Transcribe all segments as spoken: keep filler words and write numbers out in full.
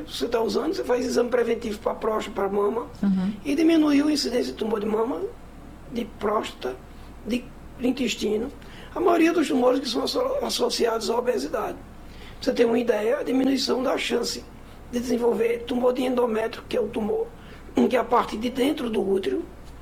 você está usando, você faz exame preventivo para próstata, para mama, uhum. e diminuiu a incidência de tumor de mama, de próstata, de intestino. A maioria dos tumores que são associados à obesidade. Pra você ter uma ideia, a diminuição da chance de desenvolver tumor de endométrio, que é o tumor, que é a parte de dentro do útero,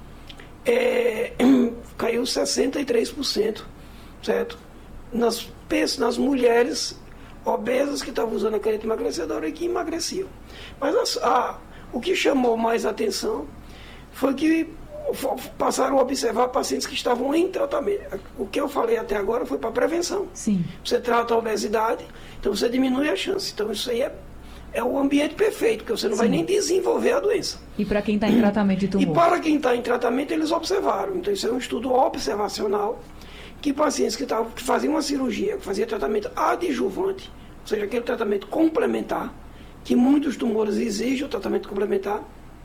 é, caiu sessenta e três por cento, certo? Nas, nas mulheres obesas que estavam usando a caneta emagrecedora e que emagreciam. Mas a, a, o que chamou mais atenção foi que passaram a observar pacientes que estavam em tratamento. O que eu falei até agora foi para prevenção. Sim. Você trata a obesidade, então você diminui a chance. Então isso aí é, é o ambiente perfeito, porque você não Sim. vai nem desenvolver a doença. E para quem está em tratamento de tumor? E para quem está em tratamento, eles observaram. Então isso é um estudo observacional, que pacientes que, tavam, que faziam uma cirurgia, que faziam tratamento adjuvante, ou seja, aquele tratamento complementar, que muitos tumores exigem o tratamento complementar,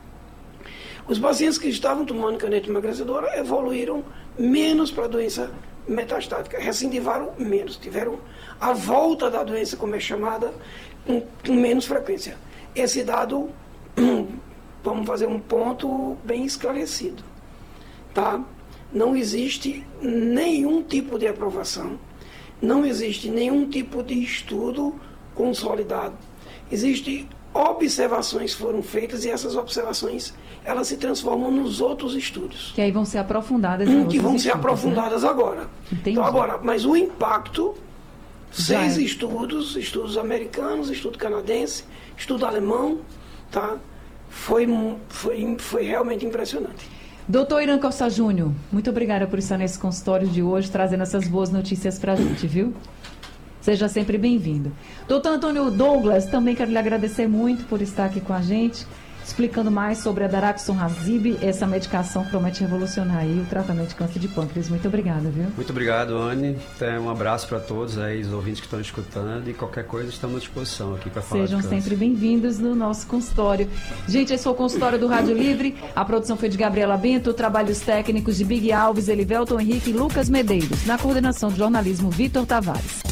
os pacientes que estavam tomando caneta emagrecedora evoluíram menos para a doença metastática, recidivaram menos, tiveram a volta da doença, como é chamada, com, com menos frequência. Esse dado, vamos fazer um ponto bem esclarecido, tá? Não existe nenhum tipo de aprovação, não existe nenhum tipo de estudo consolidado. Existem observações que foram feitas e essas observações elas se transformam nos outros estudos. Que aí vão ser aprofundadas. Hum, que vão ser estudos, aprofundadas, né? Agora. Entendi. Então, agora. Mas o impacto, Já seis é. estudos, estudos americanos, estudo canadense, estudo alemão, tá? Foi, foi, foi realmente impressionante. Doutor Irã Costa Júnior, muito obrigada por estar nesse consultório de hoje, trazendo essas boas notícias para a gente, viu? Seja sempre bem-vindo. Doutor Antônio Douglas, também quero lhe agradecer muito por estar aqui com a gente, explicando mais sobre a daraxonrasib, essa medicação que promete revolucionar aí o tratamento de câncer de pâncreas. Muito obrigada, viu? Muito obrigado, Anne. Um abraço para todos aí, os ouvintes que estão escutando, e qualquer coisa estamos à disposição aqui para falar. Sejam sempre bem-vindos no nosso consultório. Gente, esse foi o consultório do Rádio Livre. A produção foi de Gabriela Bento, trabalhos técnicos de Big Alves, Elivelton Henrique e Lucas Medeiros. Na coordenação de jornalismo, Vitor Tavares.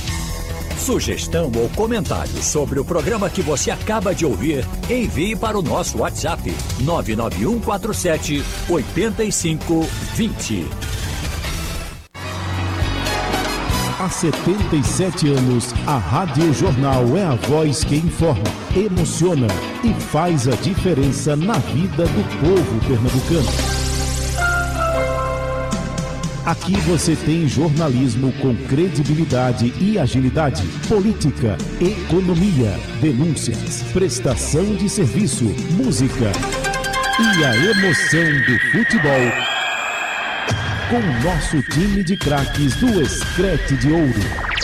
Sugestão ou comentário sobre o programa que você acaba de ouvir, envie para o nosso WhatsApp nove nove um quatro sete oito cinco dois zero. Há setenta e sete anos, a Rádio Jornal é a voz que informa, emociona e faz a diferença na vida do povo pernambucano. Aqui você tem jornalismo com credibilidade e agilidade, política, economia, denúncias, prestação de serviço, música e a emoção do futebol. Com o nosso time de craques do Escrete de Ouro.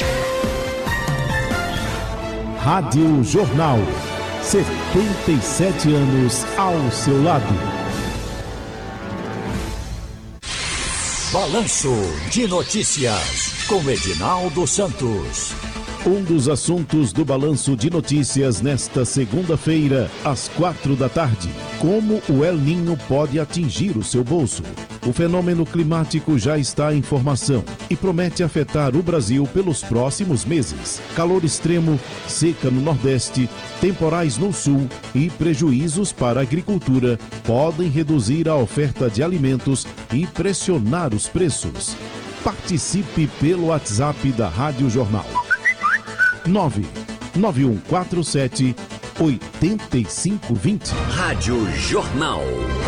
Rádio Jornal, setenta e sete anos ao seu lado. Balanço de Notícias, com Edinaldo Santos. Um dos assuntos do Balanço de Notícias nesta segunda-feira, às quatro da tarde. Como o El Niño pode atingir o seu bolso? O fenômeno climático já está em formação e promete afetar o Brasil pelos próximos meses. Calor extremo, seca no Nordeste, temporais no Sul e prejuízos para a agricultura podem reduzir a oferta de alimentos e pressionar os preços. Participe pelo WhatsApp da Rádio Jornal. nove nove um quatro sete oito cinco dois zero. Rádio Jornal.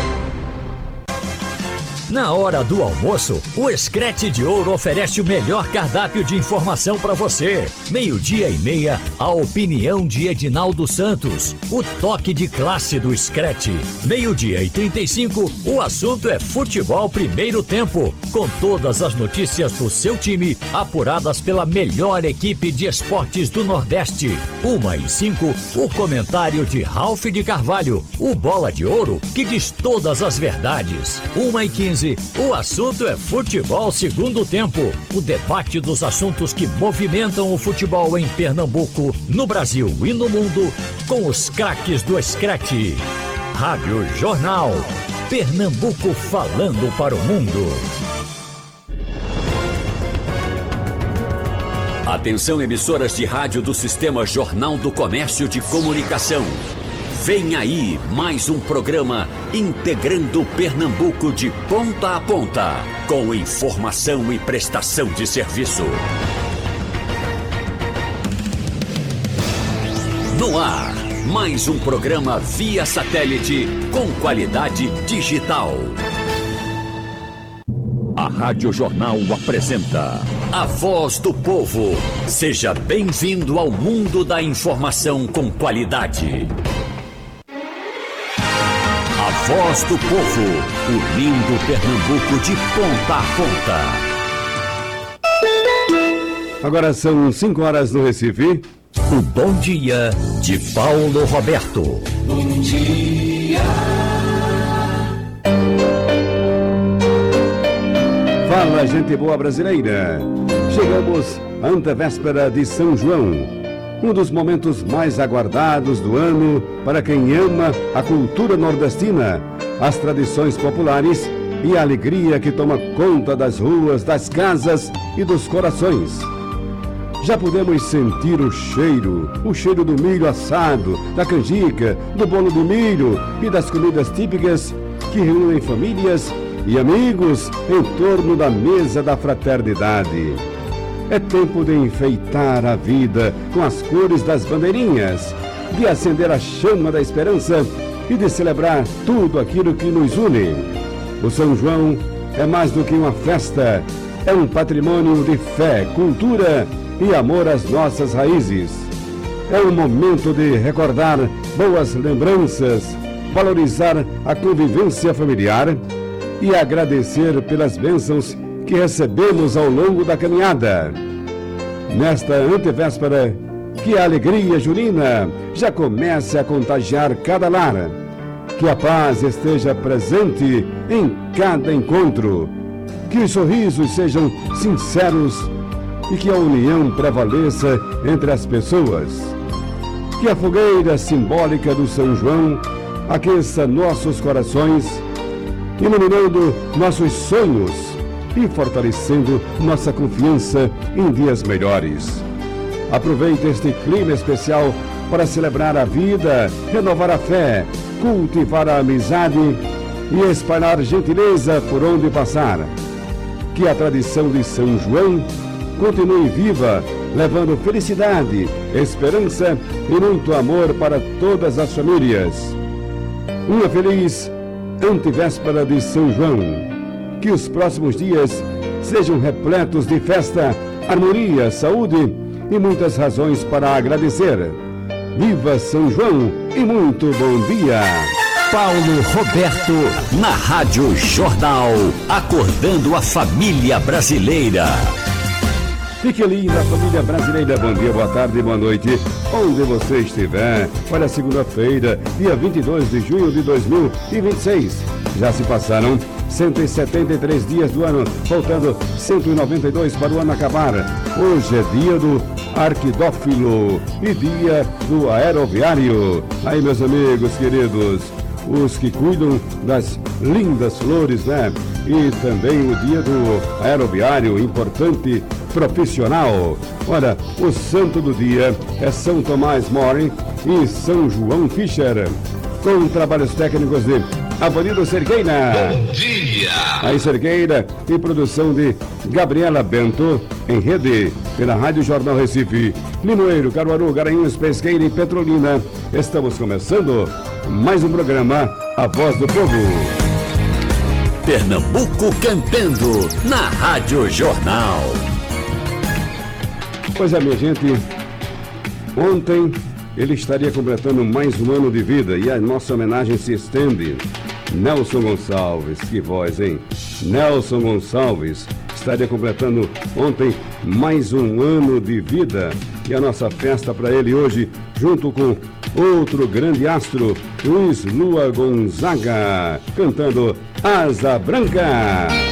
Na hora do almoço, o Escrete de Ouro oferece o melhor cardápio de informação para você. Meio-dia e meia, a opinião de Edinaldo Santos. O toque de classe do Escrete. Meio-dia e trinta e cinco, o assunto é futebol primeiro tempo. Com todas as notícias do seu time, apuradas pela melhor equipe de esportes do Nordeste. Uma e cinco, o comentário de Ralph de Carvalho. O Bola de Ouro, que diz todas as verdades. Uma e quinze, o assunto é futebol segundo tempo. O debate dos assuntos que movimentam o futebol em Pernambuco, no Brasil e no mundo, com os craques do Escrete. Rádio Jornal. Pernambuco falando para o mundo. A Atenção, emissoras de rádio do Sistema Jornal do Comércio de Comunicação. Vem aí mais um programa integrando Pernambuco de ponta a ponta, com informação e prestação de serviço. No ar, mais um programa via satélite com qualidade digital. A Rádio Jornal apresenta A Voz do Povo. Seja bem-vindo ao mundo da informação com qualidade. A Voz do Povo, unindo Pernambuco de ponta a ponta. Agora são cinco horas no Recife. O Bom Dia de Paulo Roberto. Bom dia. Fala, gente boa brasileira. Chegamos à antevéspera de São João, um dos momentos mais aguardados do ano para quem ama a cultura nordestina, as tradições populares e a alegria que toma conta das ruas, das casas e dos corações. Já podemos sentir o cheiro, o cheiro do milho assado, da canjica, do bolo de milho e das comidas típicas que reúnem famílias e amigos em torno da mesa da fraternidade. É tempo de enfeitar a vida com as cores das bandeirinhas, de acender a chama da esperança e de celebrar tudo aquilo que nos une. O São João é mais do que uma festa, é um patrimônio de fé, cultura e amor às nossas raízes. É um momento de recordar boas lembranças, valorizar a convivência familiar e agradecer pelas bênçãos que recebemos ao longo da caminhada. Nesta antevéspera, que a alegria junina já comece a contagiar cada lar, que a paz esteja presente em cada encontro, que os sorrisos sejam sinceros e que a união prevaleça entre as pessoas. Que a fogueira simbólica do São João aqueça nossos corações, iluminando nossos sonhos e fortalecendo nossa confiança em dias melhores. Aproveite este clima especial para celebrar a vida, renovar a fé, cultivar a amizade e espalhar gentileza por onde passar. Que a tradição de São João continue viva, levando felicidade, esperança e muito amor para todas as famílias. Uma feliz antevéspera de São João. Que os próximos dias sejam repletos de festa, harmonia, saúde e muitas razões para agradecer. Viva São João e muito bom dia! Paulo Roberto, na Rádio Jornal, acordando a família brasileira. Fique linda, família brasileira. Bom dia, boa tarde, boa noite, onde você estiver. Para segunda-feira, dia vinte e dois de junho de dois mil e vinte e seis. Já se passaram cento e setenta e três dias do ano, faltando cento e noventa e dois para o ano acabar. Hoje é dia do arquidófilo e dia do aeroviário. Aí, meus amigos queridos, os que cuidam das lindas flores, né? E também o dia do aeroviário, importante profissional. Olha, o santo do dia é São Tomás More e São João Fischer, com trabalhos técnicos de Avanido Cerqueira. Bom dia! Aí, Cerqueira, e produção de Gabriela Bento, em rede pela Rádio Jornal Recife, Limoeiro, Caruaru, Garanhuns, Pesqueira e Petrolina. Estamos começando mais um programa, A Voz do Povo. Pernambuco cantando na Rádio Jornal. Pois é, minha gente, ontem ele estaria completando mais um ano de vida e a nossa homenagem se estende. Nelson Gonçalves, que voz, hein? Nelson Gonçalves estaria completando ontem mais um ano de vida e a nossa festa para ele hoje, junto com outro grande astro, Luiz Lua Gonzaga, cantando Asa Branca.